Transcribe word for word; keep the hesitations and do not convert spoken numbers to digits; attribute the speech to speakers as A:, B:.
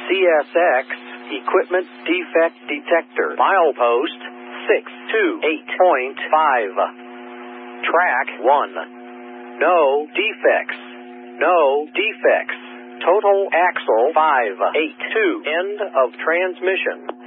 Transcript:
A: C S X, Equipment Defect Detector. Milepost six two eight point five. Track one. No defects. No defects. Total axle five eight two. End of transmission.